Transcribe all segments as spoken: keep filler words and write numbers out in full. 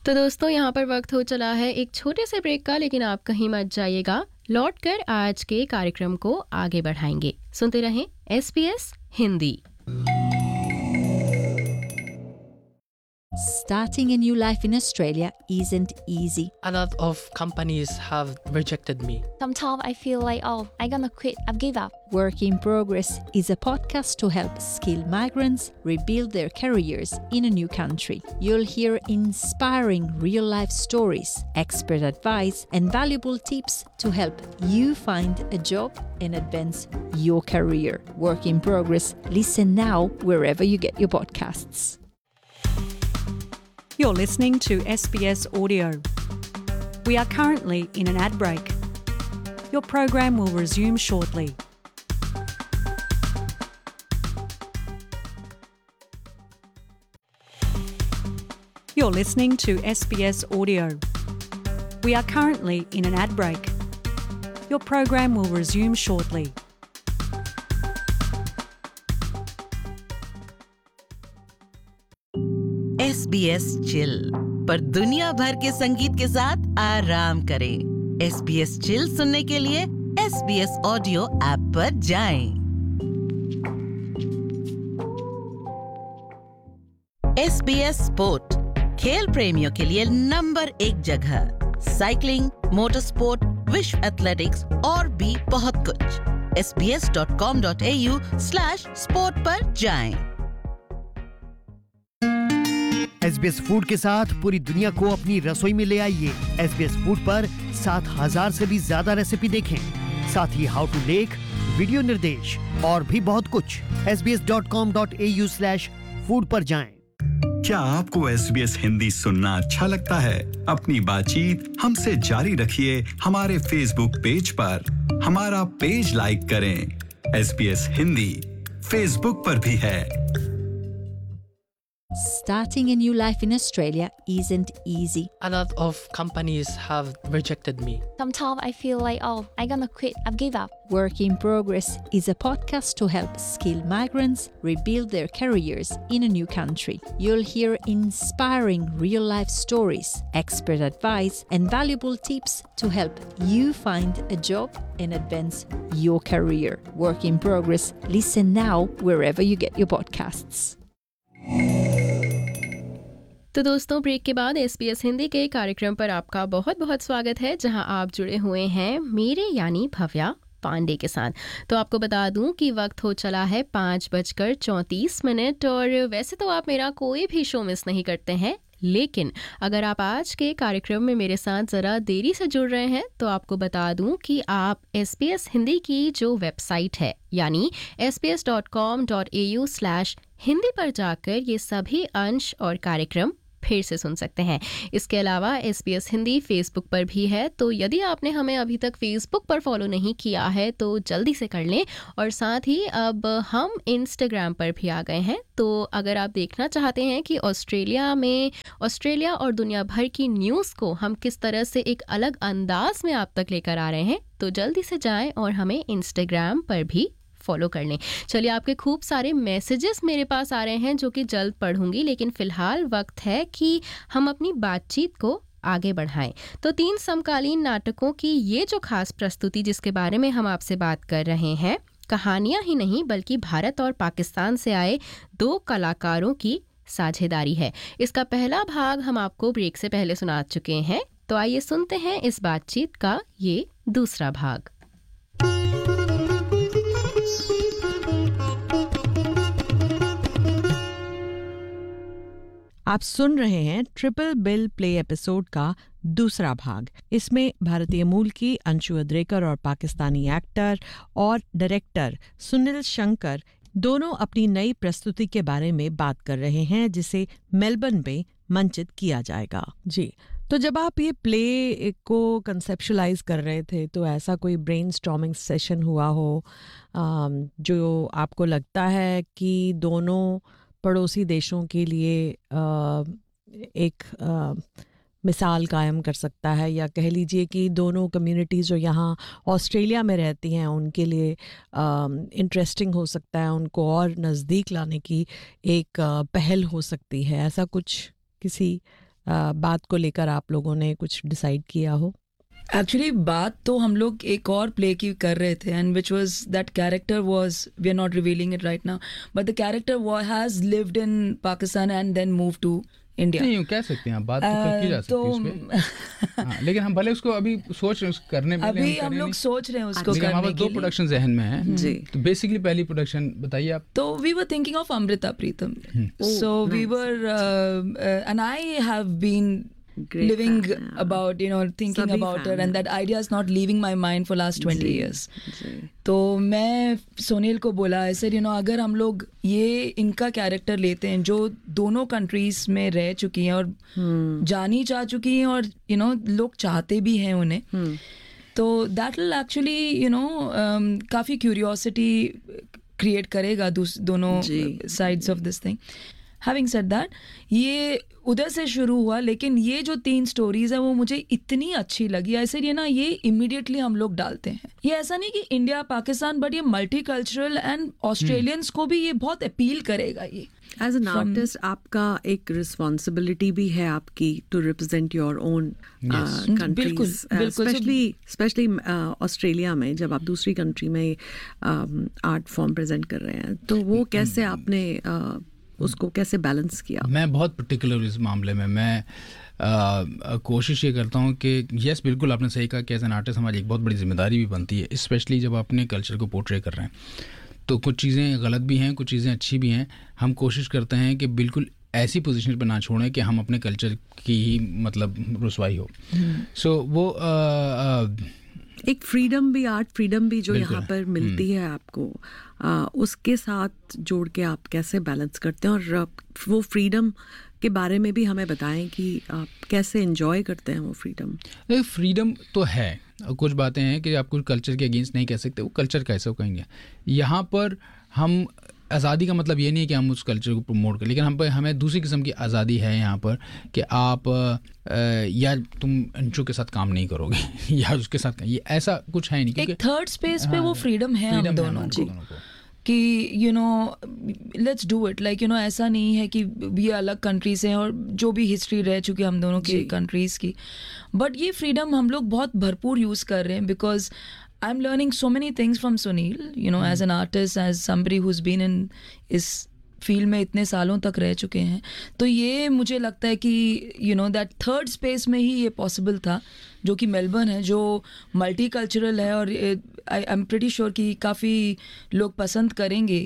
तो दोस्तों यहाँ पर वक्त हो चला है एक छोटे से ब्रेक का, लेकिन आप कहीं मत जाइएगा। लौटकर आज के कार्यक्रम को आगे बढ़ाएंगे। सुनते रहें SBS Hindi. Starting a new life in Australia isn't easy. A lot of companies have rejected me. Sometimes I feel like, oh, I'm gonna quit, I've give up. Work in Progress is a podcast to help skilled migrants rebuild their careers in a new country. You'll hear inspiring real-life stories, expert advice, and valuable tips to help you find a job and advance your career. Work in Progress. Listen now wherever you get your podcasts. You're listening to S B S Audio. We are currently in an ad break. Your program will resume shortly. You're listening to S B S Audio. We are currently in an ad break. Your program will resume shortly. S B S chill पर दुनिया भर के संगीत के साथ आराम करें। S B S chill सुनने के लिए S B S audio app पर जाएं। एस बी एस स्पोर्ट खेल प्रेमियों के लिए नंबर एक जगह। साइकिलिंग, मोटर स्पोर्ट, विश्व एथलेटिक्स और भी बहुत कुछ। S B S dot com dot A you slash sport पर जाएं। एसबीएस फूड के साथ पूरी दुनिया को अपनी रसोई में ले आइए। एसबीएस फूड पर सात हज़ार से भी ज्यादा रेसिपी देखें, साथ ही हाउ टू लेख, वीडियो निर्देश और भी बहुत कुछ। S B S dot com dot A you slash food पर जाएं। क्या आपको एस बी एस हिंदी सुनना अच्छा लगता है? अपनी बातचीत हमसे जारी रखिए हमारे फेसबुक पेज पर। हमारा पेज लाइक करें। S B S Hindi Facebook पर भी है। Starting a new life in Australia isn't easy. A lot of companies have rejected me. Sometimes I feel like, oh, I'm gonna quit, I've give up. Work in Progress is a podcast to help skilled migrants rebuild their careers in a new country. You'll hear inspiring real-life stories, expert advice, and valuable tips to help you find a job and advance your career. Work in Progress. Listen now wherever you get your podcasts. तो दोस्तों break के बाद SBS Hindi के कार्यक्रम पर आपका बहुत बहुत स्वागत है, जहां आप जुड़े हुए हैं मेरे यानी भव्या पांडे के साथ। तो आपको बता दूं कि वक्त हो चला है पाँच बजकर चौंतीस मिनट और वैसे तो आप मेरा कोई भी शो मिस नहीं करते हैं, लेकिन अगर आप आज के कार्यक्रम में मेरे साथ ज़रा देरी से जुड़ रहे हैं तो आपको बता दूं कि आप एसबीएस हिंदी की जो वेबसाइट है यानी S B S dot com dot A you slash Hindi पर जाकर ये सभी अंश और कार्यक्रम फिर से सुन सकते हैं। इसके अलावा एसबीएस हिंदी फेसबुक पर भी है, तो यदि आपने हमें अभी तक फेसबुक पर फॉलो नहीं किया है तो जल्दी से कर लें। और साथ ही अब हम इंस्टाग्राम पर भी आ गए हैं, तो अगर आप देखना चाहते हैं कि ऑस्ट्रेलिया में ऑस्ट्रेलिया और दुनिया भर की न्यूज़ को हम किस तरह से एक अलग अंदाज में आप तक लेकर आ रहे हैं, तो जल्दी से जाएं और हमें इंस्टाग्राम पर भी फॉलो कर लें। चलिए, आपके खूब सारे मैसेजेस मेरे पास आ रहे हैं जो कि जल्द पढ़ूंगी, लेकिन फ़िलहाल वक्त है कि हम अपनी बातचीत को आगे बढ़ाएं। तो तीन समकालीन नाटकों की ये जो खास प्रस्तुति जिसके बारे में हम आपसे बात कर रहे हैं, कहानियां ही नहीं बल्कि भारत और पाकिस्तान से आए दो कलाकारों की साझेदारी है। इसका पहला भाग हम आपको ब्रेक से पहले सुना चुके हैं, तो आइए सुनते हैं इस बातचीत का ये दूसरा भाग। आप सुन रहे हैं ट्रिपल बिल प्ले एपिसोड का दूसरा भाग। इसमें भारतीय मूल की अंशु अद्रेकर और पाकिस्तानी एक्टर और डायरेक्टर सुनील शंकर दोनों अपनी नई प्रस्तुति के बारे में बात कर रहे हैं, जिसे मेलबर्न में मंचित किया जाएगा। जी, तो जब आप ये प्ले को कंसेप्शुलाइज कर रहे थे तो ऐसा कोई ब्रेनस्टॉर्मिंग सेशन हुआ हो जो आपको लगता है कि दोनों पड़ोसी देशों के लिए एक मिसाल कायम कर सकता है, या कह लीजिए कि दोनों कम्युनिटीज़ जो यहाँ ऑस्ट्रेलिया में रहती हैं उनके लिए इंटरेस्टिंग हो सकता है, उनको और नज़दीक लाने की एक पहल हो सकती है? ऐसा कुछ किसी आ, बात को लेकर आप लोगों ने कुछ डिसाइड किया हो? एक्चुअली बात तो हम लोग एक और प्ले की कर रहे थे, and which was that character was, we are not revealing it right now, but the character has lived in Pakistan and then move to India. नहीं, कह सकते हैं आप, बात तो uh, की जा सकती है उसपे। हाँ, लेकिन हम भले उसको अभी सोच रहे हैं उसको करने में, अभी हम लोग सोच रहे हैं उसको करने के लिए। हमारे दो प्रोडक्शन जहन में हैं जी। तो बेसिकली पहली प्रोडक्शन बताइए आप। तो we were thinking of Amrita Pritam, so we were and I have been Great living fan, yeah. about you know thinking Sabhi about fan, her, and that idea is not leaving my mind for last twenty years. तो मैं सोनील को बोला I said you know अगर हम लोग ये इनका character लेते हैं जो दोनों कंट्रीज में रह चुकी हैं और hmm. जानी चाह चुकी हैं और you know लोग चाहते भी हैं उन्हें, hmm. तो that will actually you know um, काफ़ी क्यूरियोसिटी क्रिएट करेगा दोनों sides of this thing. Having said that, ये उधर से शुरू हुआ, लेकिन ये जो तीन स्टोरीज है वो मुझे इतनी अच्छी लगी, ऐसे ये ना ये इमीडिएटली हम लोग डालते हैं। ये ऐसा नहीं कि इंडिया पाकिस्तान, बट ये मल्टी कल्चरल एंड ऑस्ट्रेलियंस को भी ये बहुत अपील करेगा। ये एज एन आर्टिस्ट आपका एक रिस्पॉन्सिबिलिटी भी है आपकी to represent your own countries, specially specially Australia में जब आप दूसरी कंट्री में आर्ट फॉर्म प्रेजेंट कर रहे हैं, तो वो कैसे आपने uh, उसको कैसे बैलेंस किया? मैं बहुत पर्टिकुलर इस मामले में, मैं आ, कोशिश ये करता हूँ कि यस बिल्कुल आपने सही कहा कि एज एन आर्टिस्ट हमारी एक बहुत बड़ी जिम्मेदारी भी बनती है, स्पेशली जब आप अपने कल्चर को पोर्ट्रे कर रहे हैं। तो कुछ चीज़ें गलत भी हैं, कुछ चीज़ें अच्छी भी हैं। हम कोशिश करते हैं कि बिल्कुल ऐसी पोजीशन पर ना छोड़ें कि हम अपने कल्चर की ही मतलब रुसवाई हो। सो so, वो आ, आ, एक फ्रीडम भी, आर्ट फ्रीडम भी जो यहाँ पर मिलती है आपको, आ, उसके साथ जोड़ के आप कैसे बैलेंस करते हैं, और वो फ्रीडम के बारे में भी हमें बताएं कि आप कैसे एंजॉय करते हैं वो फ्रीडम। फ्रीडम तो है, कुछ बातें हैं कि आप कुछ कल्चर के अगेंस्ट नहीं कह सकते, वो कल्चर कैसे हो कहेंगे। यहाँ पर हम आज़ादी का मतलब ये नहीं है कि हम उस कल्चर को प्रमोट करें, लेकिन हम पर हमें दूसरी किस्म की आज़ादी है यहाँ पर कि आप या तुम अंशों के साथ काम नहीं करोगे या उसके साथ, ये ऐसा कुछ है नहीं। एक थर्ड स्पेस पे वो फ्रीडम है हम दोनों को कि you know let's do it, like you know ऐसा नहीं है कि ये अलग कंट्री से हैं और जो भी हिस्ट्री रह चुकी है हम दोनों की कंट्रीज़ की, बट ये फ्रीडम हम लोग बहुत भरपूर यूज़ कर रहे हैं because I'm learning so many things from Sunil, you know, mm. as an artist, as somebody who's been in इस फील्ड में इतने सालों तक रह चुके हैं। तो ये मुझे लगता है कि you know that third space में ही ये पॉसिबल था, जो कि मेलबर्न है, जो मल्टी कल्चरल है, और आई एम प्रीटी श्योर कि काफ़ी लोग पसंद करेंगे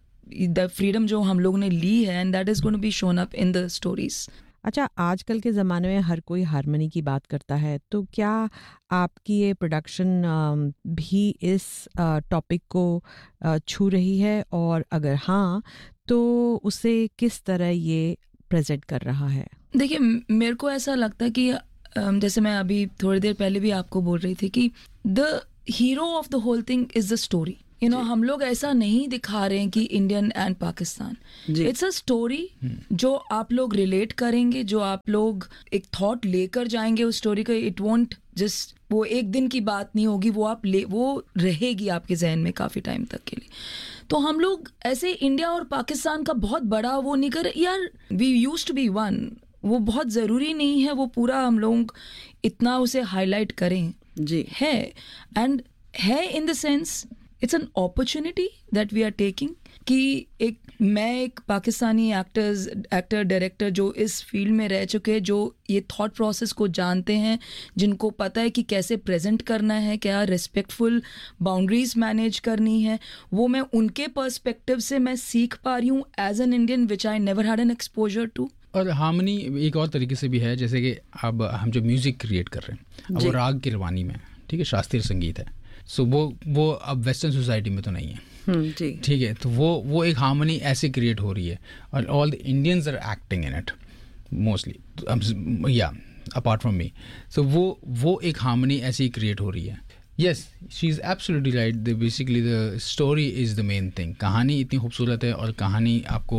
द फ्रीडम जो हम लोगों ने ली है, and that is going to be shown up in the stories. अच्छा, आजकल के ज़माने में हर कोई हारमोनी की बात करता है, तो क्या आपकी ये प्रोडक्शन भी इस टॉपिक को छू रही है, और अगर हाँ तो उसे किस तरह ये प्रेजेंट कर रहा है? देखिए, मेरे को ऐसा लगता है कि जैसे मैं अभी थोड़ी देर पहले भी आपको बोल रही थी कि the hero of the whole thing is the story. You know हम लोग ऐसा नहीं दिखा रहे हैं कि Indian and Pakistan, it's a story जो आप लोग रिलेट करेंगे, जो आप लोग एक थॉट लेकर जाएंगे उस स्टोरी का। इट वोंट जस्ट, वो एक दिन की बात नहीं होगी, वो आप ले वो रहेगी आपके जहन में काफ़ी टाइम तक के लिए। तो हम लोग ऐसे इंडिया और पाकिस्तान का बहुत बड़ा वो नहीं कर यार, we used to be one, वो बहुत ज़रूरी नहीं है वो पूरा हम लोग इतना उसे हाईलाइट करें जी है, एंड है in the sense it's an opportunity that we are taking कि एक मैं एक पाकिस्तानी एक्टर्स एक्टर डायरेक्टर जो इस फील्ड में रह चुके, जो ये थॉट प्रोसेस को जानते हैं, जिनको पता है कि कैसे प्रेजेंट करना है, क्या रिस्पेक्टफुल बाउंड्रीज मैनेज करनी है, वो मैं उनके पर्सपेक्टिव से मैं सीख पा रही हूँ as an Indian, which I never had an exposure to. और हार्मनी एक और तरीके से भी है, जैसे कि अब हम जो म्यूज़िक क्रिएट कर रहे हैं, अब वो राग की रवानी में, ठीक है, शास्त्रीय संगीत है, सो so, वो वो अब वेस्टर्न सोसाइटी में तो नहीं है, ठीक है, तो वो वो एक हार्मनी ऐसे क्रिएट हो रही है, और all the Indians are acting in it mostly, या अपार्ट फ्रॉम मी, सो वो वो एक हार्मनी ऐसे ही क्रिएट हो रही है। Yes, she is absolutely right, the basically the story is the main thing. कहानी इतनी खूबसूरत है, और कहानी आपको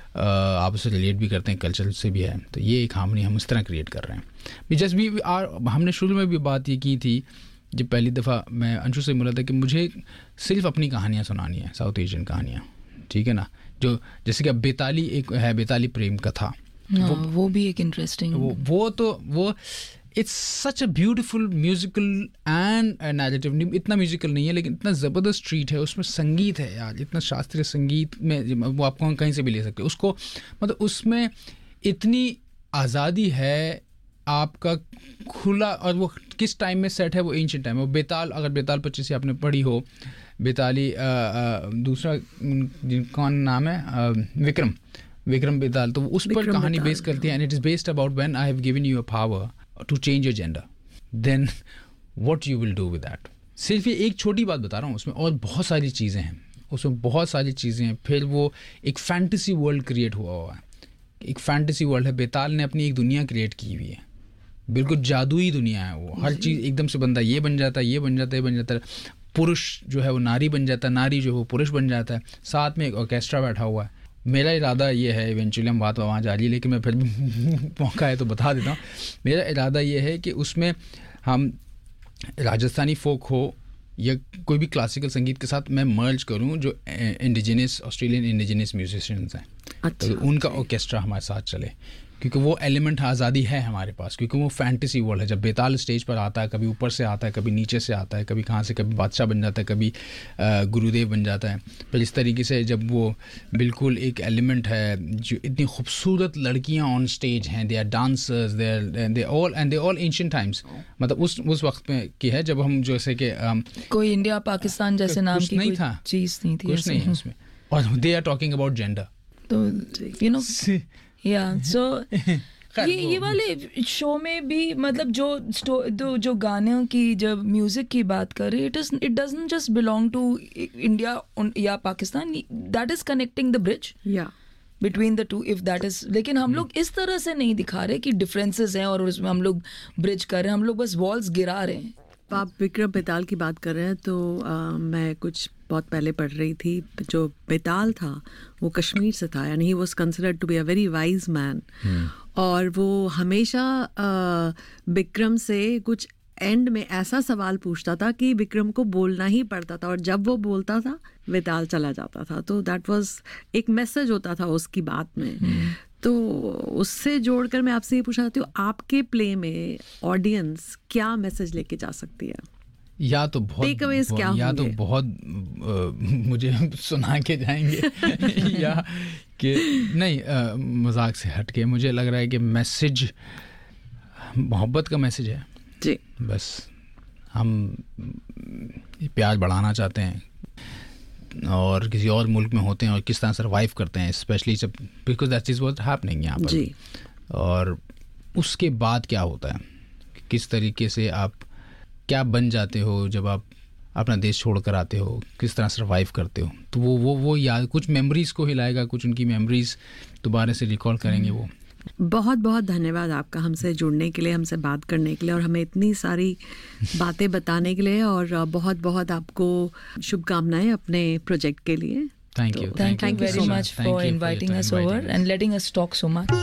आप उससे रिलेट भी करते हैं, कल्चर से भी है, तो ये एक हार्मनी हम इस तरह क्रिएट कर रहे हैं। जस्ट भी आर, हमने शुरू में भी बात ये की थी जब पहली दफ़ा मैं अंशु से मिला था कि मुझे सिर्फ अपनी कहानियाँ सुनानी है, साउथ एशियन कहानियाँ, ठीक है ना, जो जैसे कि अब बेताली एक है, बेताली प्रेम कथा, वो, वो भी एक इंटरेस्टिंग वो वो तो वो it's such a beautiful musical and narrative. इतना म्यूजिकल नहीं है लेकिन इतना ज़बरदस्त ट्रीट है, उसमें संगीत है यार, इतना शास्त्रीय संगीत में वो आपको कहीं से भी ले सकते हो उसको. मतलब उसमें इतनी आज़ादी है, आपका खुला, और वो किस टाइम में सेट है, वो एंशिएंट टाइम है. वो बेताल, अगर बेताल पच्चीस से आपने पढ़ी हो, बेताली आ, आ, दूसरा कौन नाम है, आ, विक्रम विक्रम बेताल, तो उस पर कहानी बेस करती है. And it is based about when I have given you a power to change your gender, then what you will do with that. सिर्फ ये एक छोटी बात बता रहा हूँ, उसमें और बहुत सारी चीज़ें हैं, उसमें बहुत सारी चीज़ें हैं. फिर वो एक फैंटेसी वर्ल्ड क्रिएट हुआ हुआ है, एक फैंटेसी वर्ल्ड है. बेताल ने अपनी एक दुनिया क्रिएट की हुई है, बिल्कुल जादुई दुनिया है वो. हर चीज़ एकदम से बंदा ये बन जाता है, ये बन जाता है, ये बन जाता है. पुरुष जो है वो नारी बन जाता है, नारी जो है वो पुरुष बन जाता है. साथ में एक ऑर्केस्ट्रा बैठा हुआ है. मेरा इरादा ये है, इवेंचुअली हम बात वहाँ जा रही है लेकिन मैं फिर मौका है तो बता देता हूँ. मेरा इरादा ये है कि उसमें हम राजस्थानी फोक हो या कोई भी क्लासिकल संगीत के साथ मैं मर्ज करूं जो इंडिजिनस ऑस्ट्रेलियन इंडिजिनस म्यूजिशियंस हैं. अच्छा. तो उनका ऑर्केस्ट्रा हमारे साथ चले, क्योंकि वो एलिमेंट आज़ादी है हमारे पास, क्योंकि वो फैंटेसी वर्ल्ड है. जब बेताल स्टेज पर आता है, कभी ऊपर से आता है, कभी नीचे से आता है, कभी कहाँ से, कभी बादशाह बन जाता है, कभी गुरुदेव बन जाता है. पर इस तरीके से जब वो बिल्कुल एक एलिमेंट है, जो इतनी खूबसूरत लड़कियाँ ऑन स्टेज हैं, they are dancers, they are they all and they all ancient times. मतलब उस उस वक्त में की है जब हम जैसे कि कोई इंडिया पाकिस्तान जैसे नाम की नहीं था, चीज़ नहीं थी, कुछ नहीं है उसमें. और they are talking about gender. तो यू नो या सो ये ये वाले शो में भी मतलब जो जो जो गानों की, जब म्यूजिक की बात करें, it is it doesn't just belong to India या Pakistan, that is connecting the bridge या between the two, if that is. लेकिन हम लोग इस तरह से नहीं दिखा रहे कि डिफरेंसेस हैं और उसमें हम लोग ब्रिज कर रहे हैं, हम लोग बस वॉल्स गिरा रहे हैं. आप विक्रम बेताल की बात कर रहे हैं तो आ, मैं कुछ बहुत पहले पढ़ रही थी. जो बेताल था वो कश्मीर से था, यानी he was considered to be a very wise man. और वो हमेशा विक्रम से कुछ एंड में ऐसा सवाल पूछता था कि विक्रम को बोलना ही पड़ता था, और जब वो बोलता था बेताल चला जाता था. तो दैट वाज एक मैसेज होता था उसकी बात में. hmm. तो उससे जोड़कर मैं आपसे ये पूछना चाहती हूँ, आपके प्ले में ऑडियंस क्या मैसेज लेके जा सकती है? या तो बहुत, बहुत क्या या तो बहुत आ, मुझे सुना के जाएंगे या कि नहीं, मजाक से हट के मुझे लग रहा है कि मैसेज मोहब्बत का मैसेज है जी. बस हम प्यार बढ़ाना चाहते हैं और किसी और मुल्क में होते हैं और किस तरह सर्वाइव करते हैं, स्पेशली जब because that is what happening यहाँ पर. और उसके बाद क्या होता है, किस तरीके से आप क्या बन जाते हो जब आप अपना देश छोड़ कर आते हो, किस तरह सर्वाइव करते हो. तो वो वो वो याद कुछ मेमोरीज़ को हिलाएगा, कुछ उनकी मेमोरीज़ दोबारा से रिकॉल करेंगे वो. बहुत बहुत धन्यवाद आपका हमसे जुड़ने के लिए, हमसे बात करने के लिए और हमें इतनी सारी बातें बताने के लिए. और बहुत बहुत आपको शुभकामनाएं अपने प्रोजेक्ट के लिए. Thank you thank you very much for inviting us over and letting us talk so much.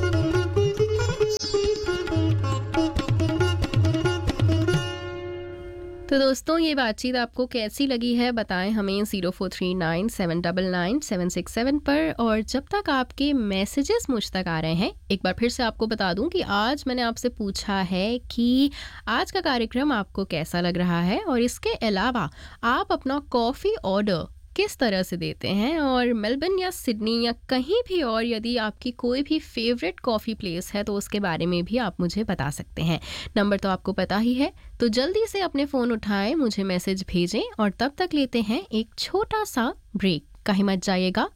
तो दोस्तों ये बातचीत आपको कैसी लगी है बताएं हमें zero four three nine seven nine nine seven six seven पर. और जब तक आपके मैसेजेस मुझ तक आ रहे हैं, एक बार फिर से आपको बता दूं कि आज मैंने आपसे पूछा है कि आज का कार्यक्रम आपको कैसा लग रहा है, और इसके अलावा आप अपना कॉफ़ी ऑर्डर किस तरह से देते हैं, और मेलबर्न या सिडनी या कहीं भी और यदि आपकी कोई भी फेवरेट कॉफ़ी प्लेस है तो उसके बारे में भी आप मुझे बता सकते हैं. नंबर तो आपको पता ही है, तो जल्दी से अपने फ़ोन उठाएं, मुझे मैसेज भेजें, और तब तक लेते हैं एक छोटा सा ब्रेक. कहीं मत जाइएगा.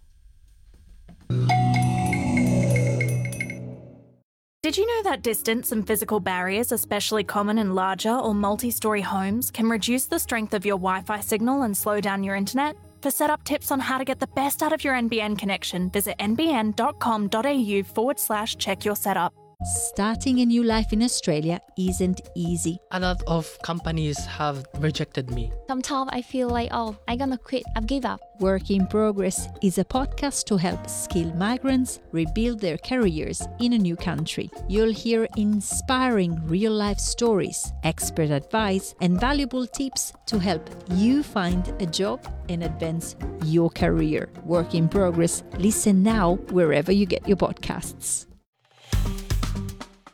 Did you know that distance and physical barriers, especially common in larger or multi-story homes, can reduce the strength of your Wi-Fi signal and slow down your internet? For setup tips on how to get the best out of your N B N connection, visit nbn.com.au forward slash check your setup. Starting a new life in Australia isn't easy. A lot of companies have rejected me. Sometimes I feel like, oh, I'm gonna quit, I've give up. Work in Progress is a podcast to help skilled migrants rebuild their careers in a new country. You'll hear inspiring real-life stories, expert advice, and valuable tips to help you find a job and advance your career. Work in Progress. Listen now wherever you get your podcasts.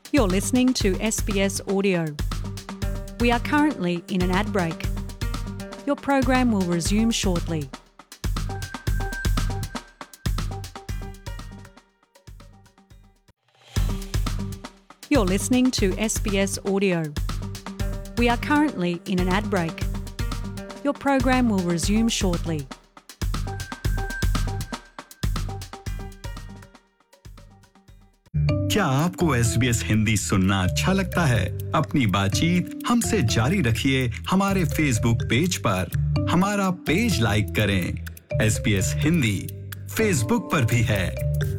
You're listening to S B S Audio. We are currently in an ad break. Your program will resume shortly. You're listening to S B S Audio. We are currently in an ad break. Your program will resume shortly. क्या आपको S B S Hindi सुनना अच्छा लगता है? अपनी बातचीत हमसे जारी रखिए हमारे फेसबुक पेज पर। हमारा पेज लाइक करें। S B S Hindi Facebook पर भी है।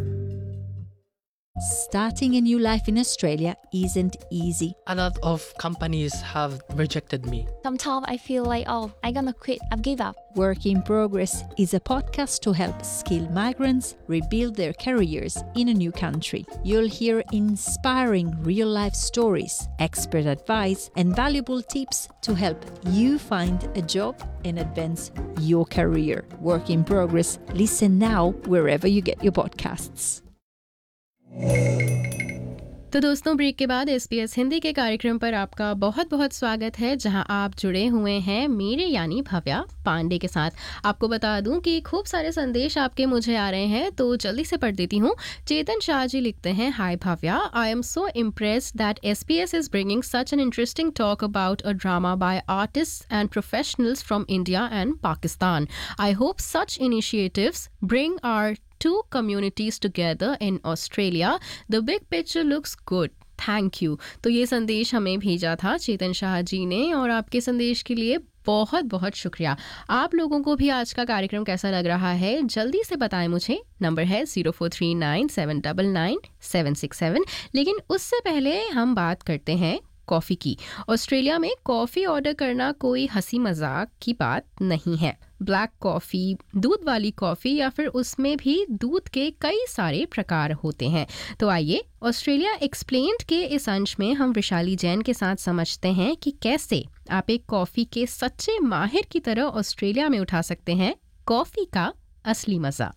Starting a new life in Australia isn't easy. A lot of companies have rejected me. Sometimes I feel like, oh, I'm gonna quit, I've give up. Work in Progress is a podcast to help skilled migrants rebuild their careers in a new country. You'll hear inspiring real-life stories, expert advice, and valuable tips to help you find a job and advance your career. Work in Progress. Listen now wherever you get your podcasts. तो दोस्तों, break के बाद SBS Hindi के कार्यक्रम पर आपका बहुत बहुत स्वागत है, जहां आप जुड़े हुए हैं मेरे यानी भव्या पांडे के साथ। आपको बता दूं कि खूब सारे संदेश आपके मुझे आ रहे हैं, तो जल्दी से पढ़ देती हूं। चेतन शाह जी लिखते हैं, हाय Bhavya, I am so impressed that SBS is bringing such an interesting talk about a drama bye artists and professionals from India and Pakistan. I hope such initiatives bring our two communities together in Australia. The big picture looks good. Thank you. तो ये संदेश हमें भेजा था चेतन शाह जी ने, और आपके संदेश के लिए बहुत बहुत शुक्रिया। आप लोगों को भी आज का कार्यक्रम कैसा लग रहा है, जल्दी से बताएं मुझे। नंबर है zero four three nine seven nine nine seven six seven. लेकिन उससे पहले हम बात करते हैं कॉफ़ी की। ऑस्ट्रेलिया में कॉफ़ी ऑर्डर करना कोई हंसी मजाक की बात नहीं है। ब्लैक कॉफ़ी, दूध वाली कॉफ़ी, या फिर उसमें भी दूध के कई सारे प्रकार होते हैं। तो आइए ऑस्ट्रेलिया एक्सप्लेन्ड के इस अंश में हम वैशाली जैन के साथ समझते हैं कि कैसे आप एक कॉफ़ी के सच्चे माहिर की तरह ऑस्ट्रेलिया में उठा सकते हैं कॉफ़ी का असली मज़ा।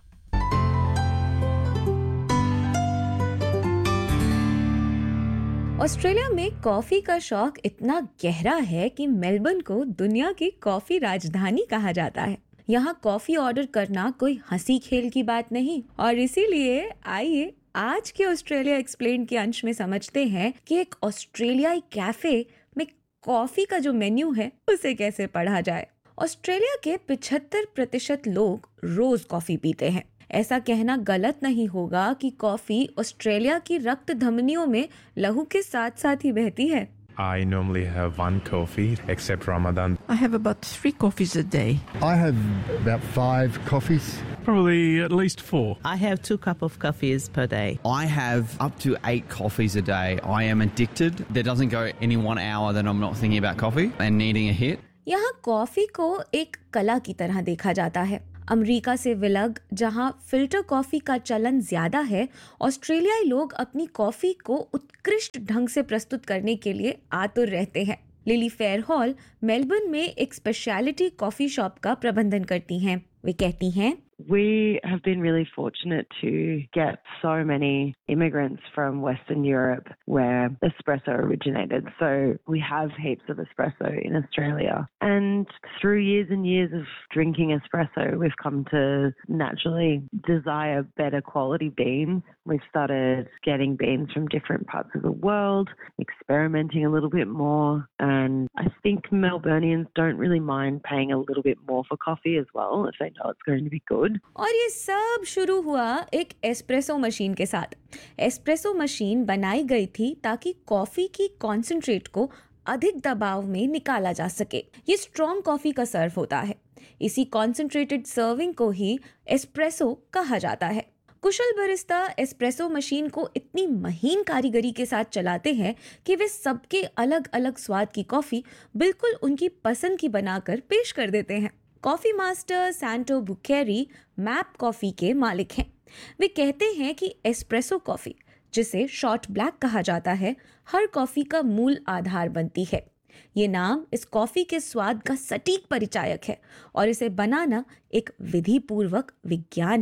ऑस्ट्रेलिया में कॉफ़ी का शौक इतना गहरा है कि मेलबर्न को दुनिया की कॉफ़ी राजधानी कहा जाता है। यहाँ कॉफ़ी ऑर्डर करना कोई हंसी खेल की बात नहीं, और इसीलिए आइए आज के ऑस्ट्रेलिया एक्सप्लेन के अंश में समझते हैं कि एक ऑस्ट्रेलियाई कैफ़े में कॉफ़ी का जो मेन्यू है उसे कैसे पढ़ा जाए। ऑस्ट्रेलिया के पचहत्तर प्रतिशत लोग रोज़ कॉफ़ी पीते हैं। ऐसा कहना गलत नहीं होगा कि कॉफ़ी ऑस्ट्रेलिया की रक्त धमनियों में लहू के साथ साथ ही बहती है। I normally have one coffee, except Ramadan. I have about three coffees a day. I have about five coffees. Probably at least four. I have two cups of coffees per day. I have up to eight coffees a day. I am addicted. There doesn't go any one hour that I'm not thinking about coffee and needing a hit. यहाँ coffee को एक कला की तरह देखा जाता है। America से विलग जहां फिल्टर कॉफ़ी का चलन ज़्यादा है, ऑस्ट्रेलियाई लोग अपनी कॉफ़ी को उत्कृष्ट ढंग से प्रस्तुत करने के लिए आतुर रहते हैं। लिली फेयरहॉल मेलबर्न में एक स्पेशलिटी कॉफ़ी शॉप का प्रबंधन करती हैं। वे कहती हैं, We have been really fortunate to get so many immigrants from Western Europe where espresso originated. So we have heaps of espresso in Australia. And through years and years of drinking espresso, we've come to naturally desire better quality beans. We've started getting beans from different parts of the world, experimenting a little bit more. And I think Melburnians don't really mind paying a little bit more for coffee as well if they know it's going to be good. और ये सब शुरू हुआ एक espresso machine के साथ। Espresso machine बनाई गई थी ताकि कॉफ़ी की कॉन्सेंट्रेट को अधिक दबाव में निकाला जा सके। ये स्ट्रॉन्ग कॉफ़ी का सर्व होता है। इसी कॉन्सेंट्रेटेड सर्विंग को ही एस्प्रेसो कहा जाता है। कुशल बरिस्ता एस्प्रेसो मशीन को इतनी महीन कारीगरी के साथ चलाते हैं कि वे सबके अलग अलग स्वाद की कॉफ़ी बिल्कुल उनकी पसंद की बनाकर पेश कर देते हैं। Coffee master Santo बुकेरी map coffee के मालिक हैं। वे कहते हैं कि एस्प्रेसो कॉफ़ी, जिसे शॉर्ट ब्लैक कहा जाता है, हर कॉफ़ी का मूल आधार बनती है। ये नाम इस कॉफ़ी के स्वाद का सटीक परिचायक है और इसे बनाना एक विधि पूर्वक विज्ञान है।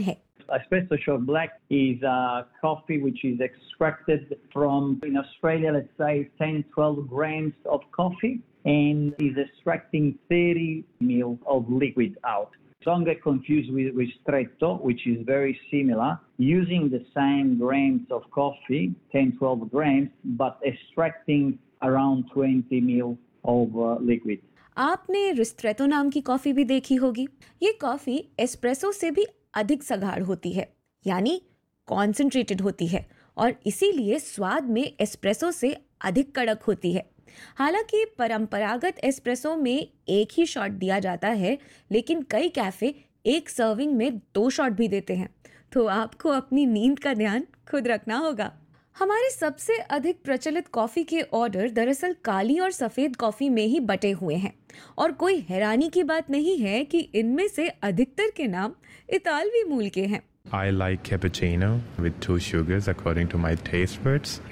Espresso shot black is a coffee which is extracted from, in Australia, let's say ten to twelve grams of coffee and is extracting thirty milliliters of liquid out. Don't get confused with ristretto, which is very similar, using the same grams of coffee, ten to twelve grams, but extracting around twenty milliliters of uh, liquid. आपने रिस्ट्रेटो नाम की coffee भी देखी होगी। ये coffee espresso से भी अधिक सगाढ़ होती है, यानी कॉन्सेंट्रेटेड होती है और इसीलिए स्वाद में एस्प्रेसो से अधिक कड़क होती है। हालांकि परंपरागत एस्प्रेसो में एक ही शॉट दिया जाता है, लेकिन कई कैफे एक सर्विंग में दो शॉट भी देते हैं, तो आपको अपनी नींद का ध्यान खुद रखना होगा। हमारे सबसे अधिक प्रचलित कॉफी के ऑर्डर दरअसल काली और सफेद कॉफी में ही बटे हुए हैं और कोई हैरानी की बात नहीं है कि इनमें से अधिकतर के नाम इतालवी मूल के हैं। I like cappuccino with two sugars according to my taste buds.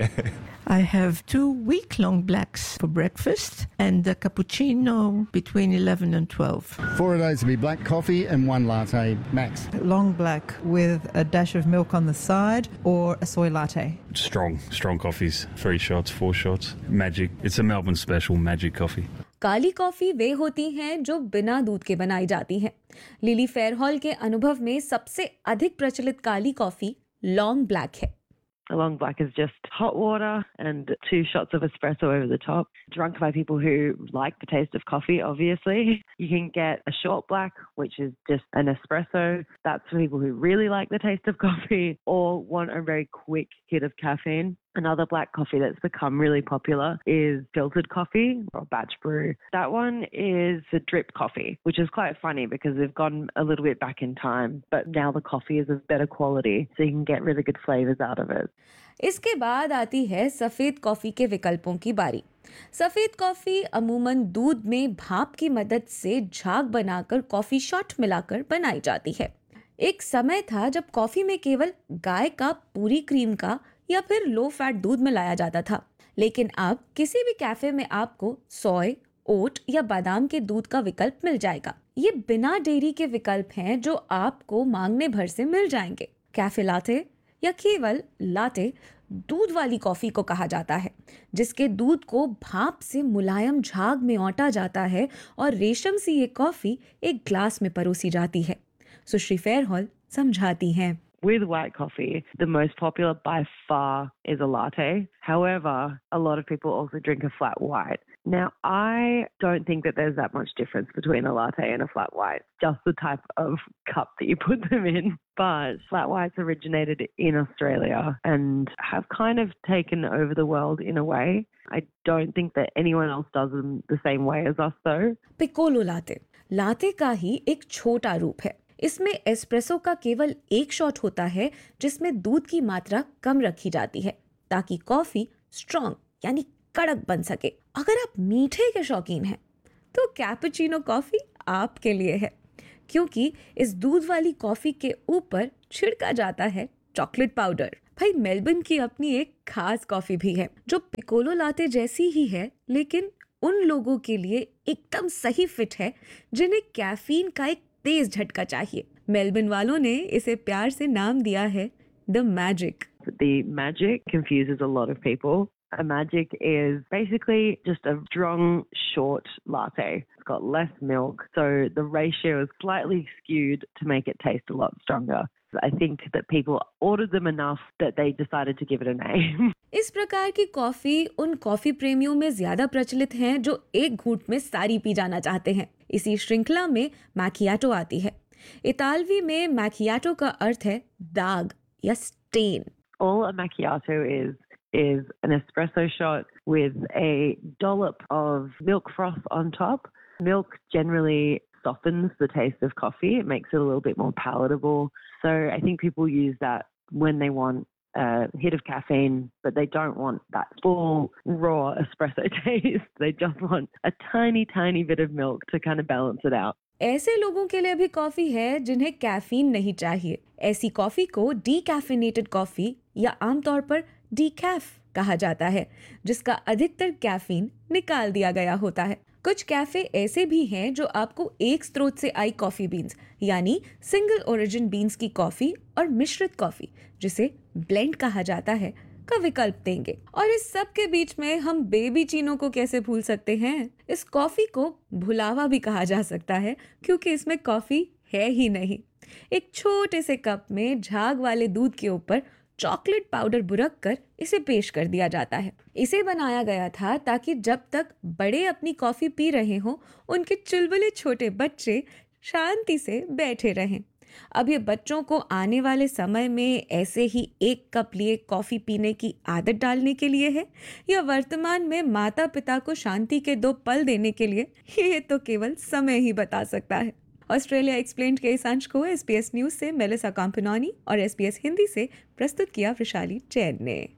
I have two week-long blacks for breakfast and a cappuccino between eleven and twelve. Four of those would be black coffee and one latte max. Long black with a dash of milk on the side or a soy latte. Strong, strong coffees. Three shots, four shots. Magic. It's a Melbourne special, magic coffee. Kali coffee वे होती हैं जो बिना दूध के बनाई जाती हैं। Lily फेयरहॉल के अनुभव में सबसे अधिक प्रचलित काली कॉफी लॉन्ग ब्लैक है। A long black is just hot water and two shots of espresso over the top, drunk by people who like the taste of coffee, obviously. You can get a short black, which is just an espresso. That's for people who really like the taste of coffee or want a very quick hit of caffeine. Another black coffee that's become really popular is filtered coffee or batch brew. That one is a drip coffee, which is quite funny because they've gone a little bit back in time, but now the coffee is of better quality, so you can get really good flavors out of it. इसके बाद आती है सफ़ेद coffee के विकल्पों की बारी। सफ़ेद कॉफ़ी अमूमन दूध में भाप की मदद से झाग बनाकर कॉफ़ी शॉट मिलाकर बनाई जाती है। एक समय था जब कॉफ़ी में केवल गाय का पूरी क्रीम का या फिर लो फैट दूध मिलाया जाता था, लेकिन अब किसी भी कैफे में आपको सोय, ओट या बादाम के दूध का विकल्प मिल जाएगा। ये बिना डेयरी के विकल्प हैं जो आपको मांगने भर से मिल जाएंगे। कैफे लाटे या केवल लाटे दूध वाली कॉफी को कहा जाता है, जिसके दूध को भाप से मुलायम झाग में औटा जाता है और रेशम सी ये कॉफी एक ग्लास में परोसी जाती है। सुश्री फेयरहॉल समझाती हैं। With white coffee, the most popular by far is a latte. However, a lot of people also drink a flat white. Now, I don't think that there's that much difference between a latte and a flat white, just the type of cup that you put them in. But flat whites originated in Australia and have kind of taken over the world in a way. I don't think that anyone else does them the same way as us though. Piccolo latte latte का ही एक छोटा रूप है। इसमें espresso का केवल एक shot होता है, जिसमें दूध की मात्रा कम रखी जाती है ताकि कॉफी स्ट्रॉन्ग यानी कड़क बन सके। अगर आप मीठे के शौकीन हैं तो कैपुचिनो कॉफी आपके लिए है, क्योंकि इस दूध वाली कॉफी के ऊपर छिड़का जाता है चॉकलेट पाउडर। भाई मेलबर्न की अपनी एक खास कॉफी भी है जो पिकोलो लाटे जैसी ही है, लेकिन उन लोगों के लिए एकदम सही फिट है जिन्हें कैफीन का एक तेज झटका चाहिए। मेलबर्न वालों ने इसे प्यार से नाम दिया है the magic. The magic confuses a lot of people. A magic is basically just a strong, short latte. It's got less milk, so the ratio is slightly skewed to make it taste a lot stronger. I think that people ordered them enough that they decided to give it a name. इस प्रकार की coffee उन coffee प्रेमियों में ज्यादा प्रचलित हैं जो एक घूंट में सारी पी जाना चाहते हैं। इसी श्रृंखला में मैकियाटो आती है। इतालवी में मैकियाटो का अर्थ है दाग या stand. All a macchiato is is an espresso shot with a dollop of milk froth on top. Milk generally softens the taste of coffee. It makes it a little bit more palatable. So I think people use that when they want a hit of caffeine, but they don't want that full raw espresso taste. They just want a tiny, tiny bit of milk to kind of balance it out. ऐसे लोगों के लिए भी coffee है जिन्हें caffeine नहीं चाहिए। ऐसी कॉफी को डीकैफिनेटेड कॉफी या आमतौर पर डीकैफ कहा जाता है, जिसका अधिकतर कैफीन निकाल दिया गया होता है। कुछ कैफे ऐसे भी हैं जो आपको एक स्रोत से आई कॉफी बीन्स यानी सिंगल ओरिजिन बीन्स की कॉफी और मिश्रित कॉफी, जिसे ब्लेंड कहा जाता है, का विकल्प देंगे। और इस सब के बीच में हम बेबी चीनो को कैसे भूल सकते हैं। इस कॉफी को भुलावा भी कहा जा सकता है क्योंकि इसमें कॉफी है ही नहीं। एक छोटे से कप में झाग वाले दूध के ऊपर चॉकलेट पाउडर बुरक कर इसे पेश कर दिया जाता है। इसे बनाया गया था ताकि जब तक बड़े अपनी कॉफी पी रहे हों, उनके चुलबुले छोटे बच्चे शांति से बैठे रहें। अब ये बच्चों को आने वाले समय में ऐसे ही एक कप लिए कॉफी पीने की आदत डालने के लिए है, या वर्तमान में माता पिता को शांति के दो पल देने के लिए, ये तो केवल समय ही बता सकता है। ऑस्ट्रेलिया एक्सप्लेन्ड के इस अंश को एसबीएस न्यूज से मेलिसा काम्पनानी और एसबीएस हिंदी से प्रस्तुत किया वैशाली जैन ने।